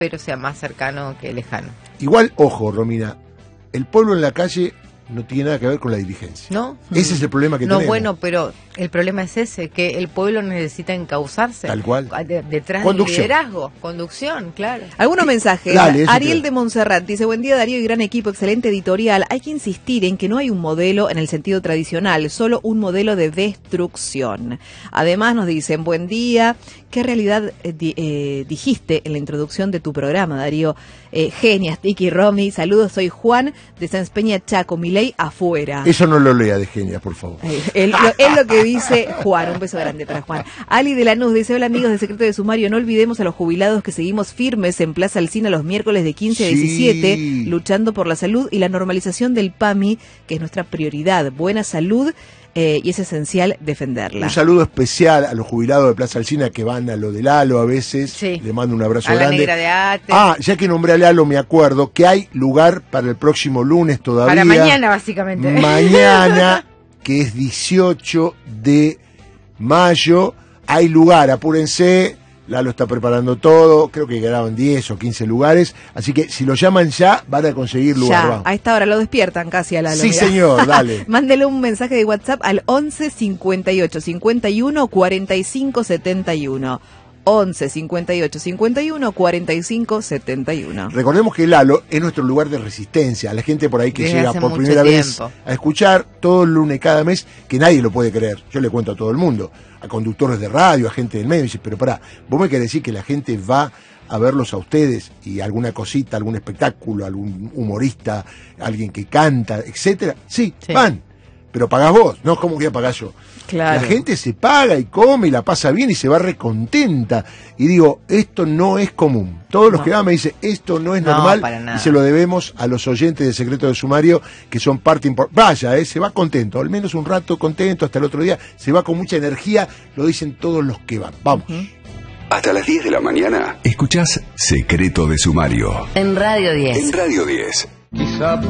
pero sea más cercano que lejano. Igual, ojo, Romina, el pueblo en la calle no tiene nada que ver con la dirigencia. ¿No? Ese es el problema que tenemos. No, bueno, pero el problema es ese, que el pueblo necesita encauzarse. Tal cual. Detrás Conducción. del liderazgo, conducción, claro. Algunos mensajes. Dale, Ariel de Montserrat dice: buen día, Darío y gran equipo, excelente editorial. Hay que insistir en que no hay un modelo en el sentido tradicional, solo un modelo de destrucción. Además nos dicen: buen día, ¿qué realidad dijiste en la introducción de tu programa, Darío? Genias, Tiki, Romy, saludos, soy Juan de Sáenz Peña, Chaco, Milei afuera. Eso no lo lea de Genias, por favor. Es lo que dice Juan. Un beso grande para Juan. Ali de Lanús dice: hola amigos de Secreto de Sumario, no olvidemos a los jubilados que seguimos firmes en Plaza Alsina los miércoles de 15 a 17, luchando por la salud y la normalización del PAMI, que es nuestra prioridad. Buena salud. Y es esencial defenderla. Un saludo especial a los jubilados de Plaza Alsina que van a lo del Lalo a veces. Sí. Le mando un abrazo A la grande. negra de Ate. Ya que nombré a Lalo, me acuerdo que hay lugar para el próximo lunes todavía. Para mañana, básicamente. Mañana, que es 18 de mayo, hay lugar, apúrense. Lalo está preparando todo, creo que quedaban 10 o 15 lugares, así que si lo llaman ya, van a conseguir lugar. Ya, Vamos. a esta hora lo despiertan casi a Lalo. Sí, mirá. señor, dale. Mándele un mensaje de WhatsApp al 11 58 51 45 71. 11 58 51 45 71. Recordemos que Lalo es nuestro lugar de resistencia, a la gente por ahí que Desde llega hace por mucho primera vez tiempo. a escuchar todo el lunes cada mes, que nadie lo puede creer. Yo le cuento a todo el mundo, a conductores de radio, a gente del medio, y dice, pero pará, vos me querés decir que la gente va a verlos a ustedes y alguna cosita, algún espectáculo, algún humorista, alguien que canta, etcétera. Sí, van, pero pagás vos, no como que pagás yo. Claro. La gente se paga y come y la pasa bien y se va recontenta. Y digo, esto no es común. Todos los que van me dicen, esto no es normal. Para nada. Y se lo debemos a los oyentes de Secreto de Sumario, que son parte importante. Vaya, se va contento, al menos un rato contento, hasta el otro día. Se va con mucha energía, lo dicen todos los que van. Vamos. Hasta las 10 de la mañana, escuchás Secreto de Sumario. En Radio 10. En Radio 10. Quizá